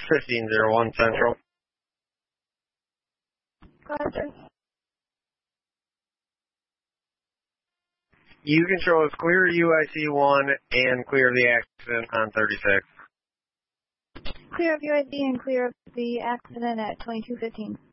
1501 Central. Roger. U control is clear UIC-1 and clear of the accident on 36. Clear of UIC and clear of the accident at 2215.